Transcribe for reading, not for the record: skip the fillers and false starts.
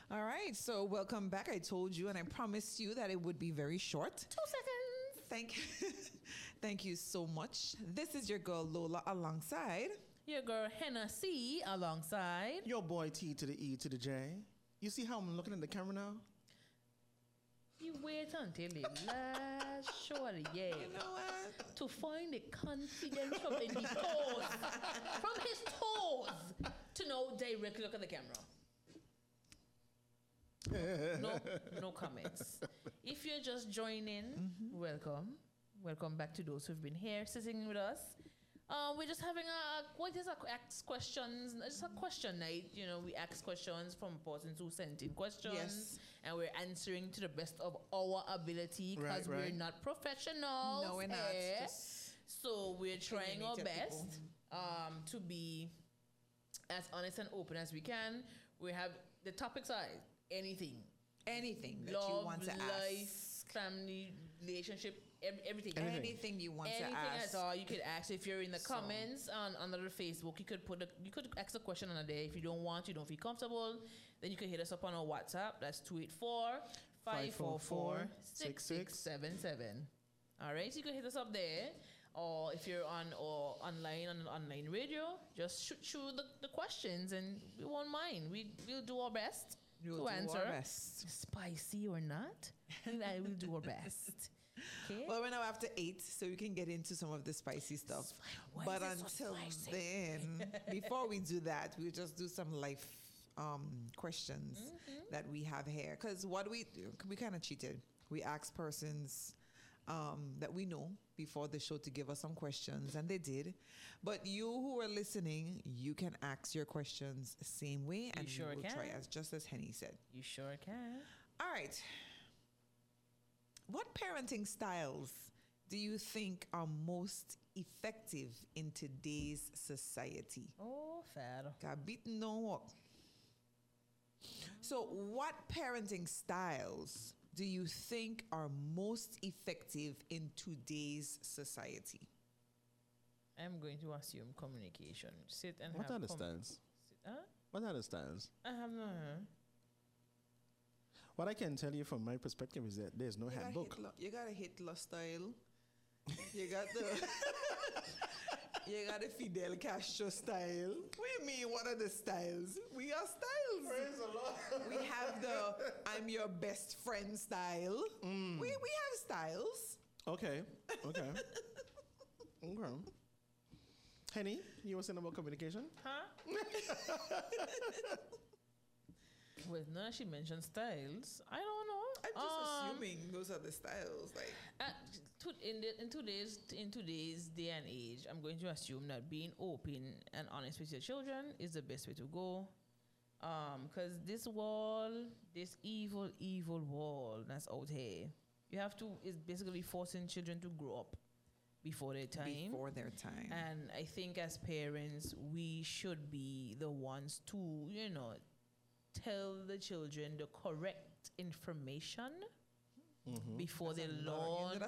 All right, so welcome back. I told you and I promised you that it would be very short. 2 seconds. Thank you. Thank you so much. This is your girl Lola alongside your girl Hennessy alongside your boy T to the E to the J. You see how I'm looking at the camera now? You wait until the last short, yeah. You know what? To find the confidence from the toes, from his toes, to know directly look at the camera. No comments. If you're just joining, welcome. Welcome back to those who've been here sitting with us. We're just having ask questions. It's just a question night. You know, we ask questions from persons who sent in questions, Yes. and we're answering to the best of our ability because we're not professionals. No, we're not. here. Just So we're trying our opinionated best to be as honest and open as we can. We have the topics are anything. anything that Love, you want to life, ask. family, relationship, everything. Anything you want to Anything ask. at all, you could ask. If you're in the comments on under the Facebook, you could ask a question on there. If you don't want, you don't feel comfortable, then you can hit us up on our WhatsApp. That's 284-544-6677. All right, so you can hit us up there. Or if you're on online radio, just shoot through the questions, and we won't mind. We'll do our best to answer. Our best. Spicy or not, I will do our best. Okay. Well, we're now after 8, so we can get into some of the spicy stuff. Why But is it so until spicy? then, before we do that, we'll just do some life questions that we have here. Because what we kind of cheated. We asked persons that we know before the show to give us some questions, and they did. But you who are listening, you can ask your questions the same way, and sure we will can. try just as Henny said. You sure can. All right. What parenting styles do you think are most effective in today's society? Oh, fair. Got beaten no work. So, what parenting styles do you think are most effective in today's society? I'm going to assume communication. Sit and What have are the styles? Huh? What are the styles? I have no. What I can tell you from my perspective is that there's no handbook. You got a Hitler style. You got the you got the Fidel Castro style. What do you mean? What are the styles? We are styles. Praise the Lord. We have the I'm your best friend style. We have styles. Okay. Okay. Henny, you were saying about communication? Huh? Well, now she mentioned styles. I don't know. I'm just assuming those are the styles. Like In today's day and age, I'm going to assume that being open and honest with your children is the best way to go. Because this evil wall that's out here, is basically forcing children to grow up before their time. And I think as parents, we should be the ones to, tell the children the correct information before they learn